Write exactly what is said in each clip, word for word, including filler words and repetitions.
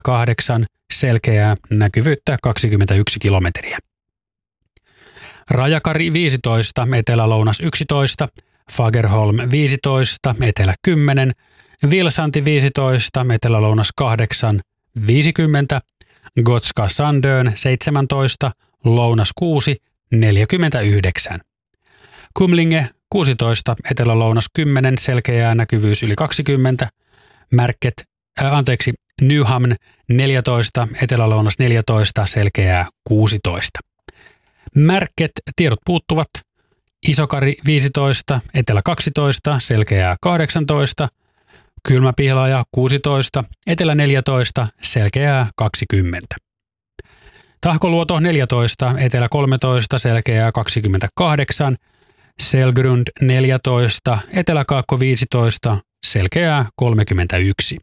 kahdeksan, selkeää näkyvyyttä kaksikymmentäyksi kilometriä. Rajakari viisitoista, etelä-lounas yksitoista, Fagerholm viisitoista, etelä kymmenen, Vilsanti viisitoista, etelä-lounas kahdeksan, viisikymmentä, Gotska Sandön seitsemäntoista, lounas kuusi, neljäkymmentäyhdeksän. Kumlinge kuusitoista, etelä-lounas kymmenen, selkeää näkyvyys yli kaksikymmentä, Märket, äh, anteeksi, Nyhamn neljätoista, etelä-lounas neljätoista, selkeää kuusitoista. Märket, tiedot puuttuvat, Isokari viisitoista, etelä kaksitoista, selkeää kahdeksantoista, Kylmäpihlaja kuusitoista, etelä neljätoista, selkeää kaksikymmentä. Tahkoluoto neljätoista, etelä kolmetoista, selkeää kaksikymmentäkahdeksan, Selgrund neljätoista, eteläkaakko viisitoista, selkeää kolmekymmentäyksi.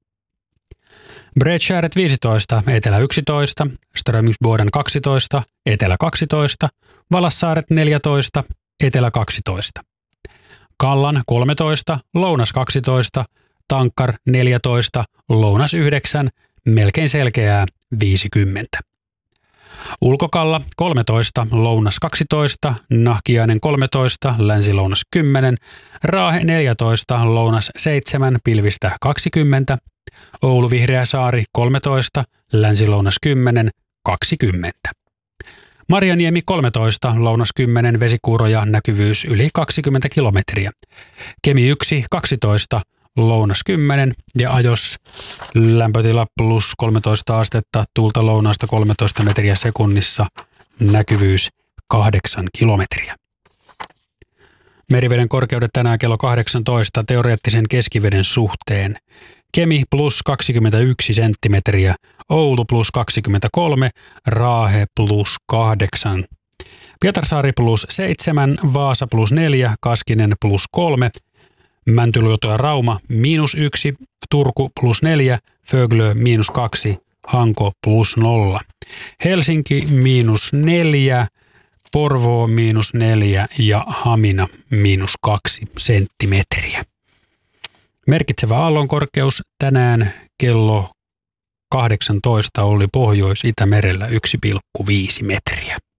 Bredskäret viisitoista, etelä yksitoista, Strömingsboden kaksitoista, etelä kaksitoista, Valassaaret neljätoista, etelä kaksitoista. Kallan kolmetoista, lounas kaksitoista, Tankkar neljätoista, lounas yhdeksän, melkein selkeää viisikymmentä. Ulkokalla kolmetoista, lounas kaksitoista, Nahkiainen kolmetoista, länsi-lounas kymmenen, Raahe neljätoista, lounas seitsemän, pilvistä kaksikymmentä, Oulu Vihreäsaari kolmetoista, länsi-lounas kymmenen, kaksikymmentä. Marjaniemi kolmetoista, lounas kymmenen, vesikuuroja, näkyvyys yli kaksikymmentä kilometriä. Kemi yksi, kaksitoista, lounas kymmenen ja Ajos lämpötila plus kolmetoista astetta, tuulta lounaasta kolmetoista metriä sekunnissa, näkyvyys kahdeksan kilometriä. Meriveden korkeudet tänään kello kahdeksantoista teoreettisen keskiveden suhteen. Kemi plus kaksikymmentäyksi senttimetriä, Oulu plus kaksikymmentäkolme, Raahe plus kahdeksan, Pietarsaari plus seitsemän, Vaasa plus neljä, Kaskinen plus kolme, Mäntyluoto ja Rauma miinus yksi, Turku plus neljä, Föglö miinus kaksi, Hanko plus nolla, Helsinki miinus neljä, Porvoo miinus neljä ja Hamina miinus kaksi senttimetriä. Merkitsevä aallonkorkeus tänään kello kahdeksantoista oli Pohjois-Itämerellä yksi pilkku viisi metriä.